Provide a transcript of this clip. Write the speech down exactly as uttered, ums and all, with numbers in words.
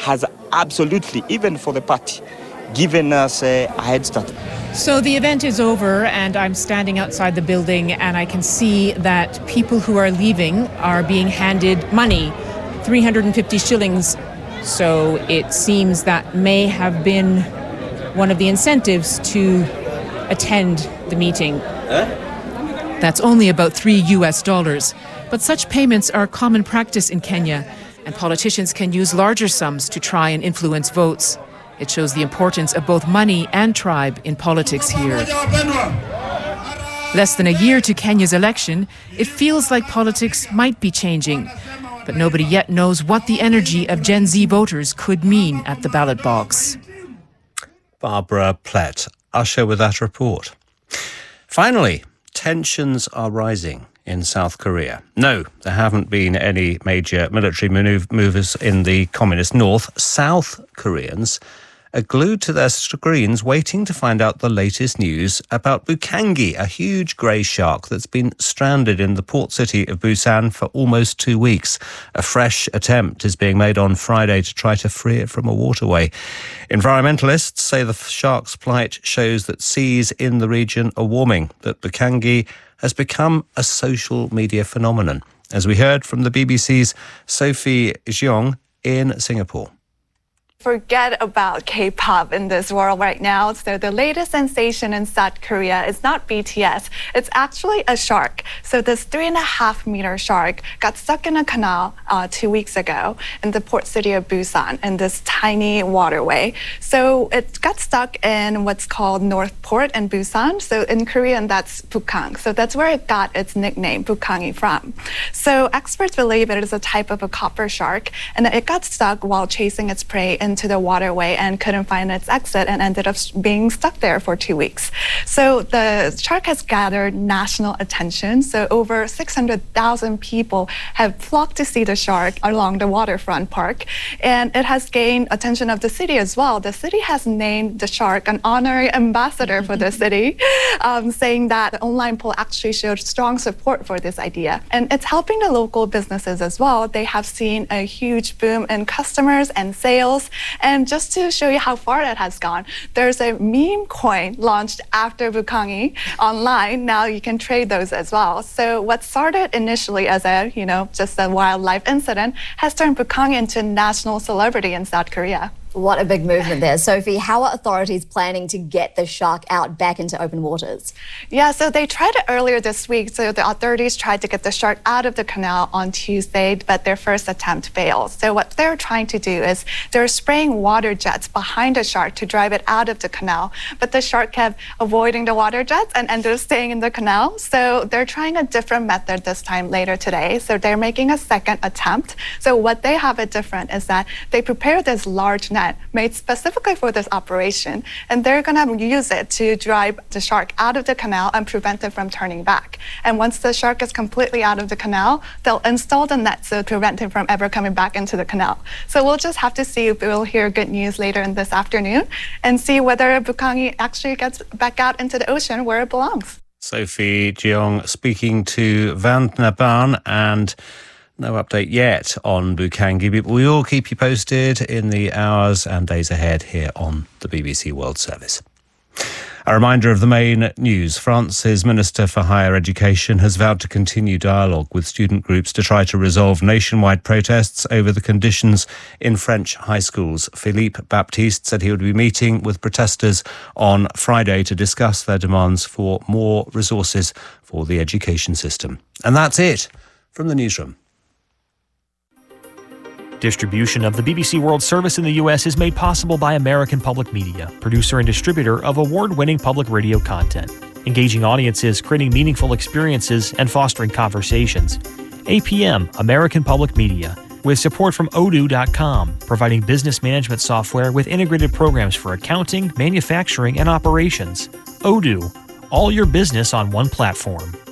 has absolutely, even for the party, given us a, a head start. So the event is over and I'm standing outside the building and I can see that people who are leaving are being handed money, three hundred fifty shillings. So it seems that may have been one of the incentives to attend the meeting. Huh? That's only about three U S dollars. But such payments are common practice in Kenya, and politicians can use larger sums to try and influence votes. It shows the importance of both money and tribe in politics here. Less than a year to Kenya's election, it feels like politics might be changing. But nobody yet knows what the energy of Gen Z voters could mean at the ballot box. Barbara Plett, Usher with that report. Finally, tensions are rising in South Korea. No, there haven't been any major military maneuvers in the communist north. South Koreans are glued to their screens waiting to find out the latest news about Bukangi, a huge grey shark that's been stranded in the port city of Busan for almost two weeks. A fresh attempt is being made on Friday to try to free it from a waterway. Environmentalists say the shark's plight shows that seas in the region are warming, that Bukangi has become a social media phenomenon, as we heard from the B B C's Sophie Jeong in Singapore. Forget about K-pop in this world right now. So the latest sensation in South Korea is not B T S. It's actually a shark. So this three and a half meter shark got stuck in a canal uh, two weeks ago in the port city of Busan in this tiny waterway. So it got stuck in what's called North Port in Busan. So in Korean, that's Bukang. So that's where it got its nickname, Bukangi, from. So experts believe it is a type of a copper shark, and it got stuck while chasing its prey into the waterway and couldn't find its exit and ended up being stuck there for two weeks. So the shark has gathered national attention. So over six hundred thousand people have flocked to see the shark along the waterfront park. And it has gained attention of the city as well. The city has named the shark an honorary ambassador for the city, um, saying that the online poll actually showed strong support for this idea. And it's helping the local businesses as well. They have seen a huge boom in customers and sales. And just to show you how far that has gone, there's a meme coin launched after Bukangi online. Now you can trade those as well. So what started initially as a, you know, just a wildlife incident has turned Bukangi into a national celebrity in South Korea. What a big movement there. Sophie, how are authorities planning to get the shark out back into open waters? Yeah, so they tried it earlier this week. So the authorities tried to get the shark out of the canal on Tuesday, but their first attempt failed. So what they're trying to do is they're spraying water jets behind the shark to drive it out of the canal. But the shark kept avoiding the water jets and ended up staying in the canal. So they're trying a different method this time later today. So they're making a second attempt. So what they have it different is that they prepared this large net made specifically for this operation, and they're going to use it to drive the shark out of the canal and prevent it from turning back. And once the shark is completely out of the canal, they'll install the net to prevent it from ever coming back into the canal. So we'll just have to see if we'll hear good news later in this afternoon and see whether Bukangi actually gets back out into the ocean where it belongs. Sophie Jeong speaking to Van Naban, and no update yet on Bukangi, but we will keep you posted in the hours and days ahead here on the B B C World Service. A reminder of the main news. France's Minister for Higher Education has vowed to continue dialogue with student groups to try to resolve nationwide protests over the conditions in French high schools. Philippe Baptiste said he would be meeting with protesters on Friday to discuss their demands for more resources for the education system. And that's it from the newsroom. Distribution of the B B C World Service in the U S is made possible by American Public Media, producer and distributor of award-winning public radio content, engaging audiences, creating meaningful experiences, and fostering conversations. A P M, American Public Media, with support from Odoo dot com, providing business management software with integrated programs for accounting, manufacturing, and operations. Odoo, all your business on one platform.